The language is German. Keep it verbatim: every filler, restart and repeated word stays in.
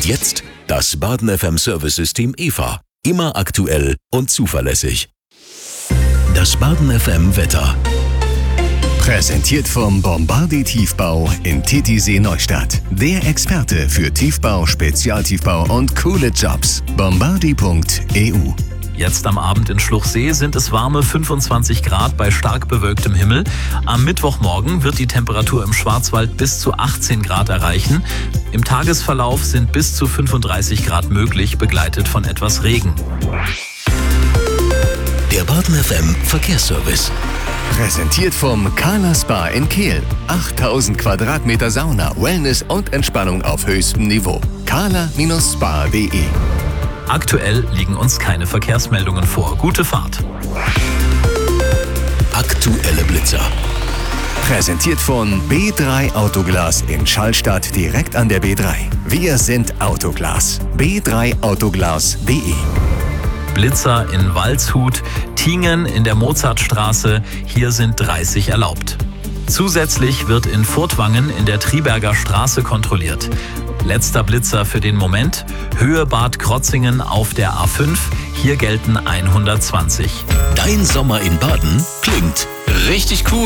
Und jetzt das Baden F M Service-System E V A. Immer aktuell und zuverlässig. Das Baden F M Wetter. Präsentiert vom Bombardier Tiefbau in Titisee Neustadt. Der Experte für Tiefbau, Spezialtiefbau und coole Jobs. bombardier punkt e u. Jetzt am Abend in Schluchsee sind es warme fünfundzwanzig Grad bei stark bewölktem Himmel. Am Mittwochmorgen wird die Temperatur im Schwarzwald bis zu achtzehn Grad erreichen. Im Tagesverlauf sind bis zu fünfunddreißig Grad möglich, begleitet von etwas Regen. Der Baden F M Verkehrsservice. Präsentiert vom Kala Spa in Kehl. achttausend Quadratmeter Sauna, Wellness und Entspannung auf höchstem Niveau. kala Spa punkt de. Aktuell liegen uns keine Verkehrsmeldungen vor. Gute Fahrt. Aktuelle Blitzer. Präsentiert von B drei Autoglas in Schallstadt direkt an der B drei. Wir sind Autoglas. b drei autoglas punkt de. Blitzer in Waldshut, Tingen in der Mozartstraße, hier sind dreißig erlaubt. Zusätzlich wird in Furtwangen in der Triberger Straße kontrolliert. Letzter Blitzer für den Moment, Höhe Bad Krotzingen auf der A fünf, hier gelten hundertzwanzig. Dein Sommer in Baden klingt richtig cool.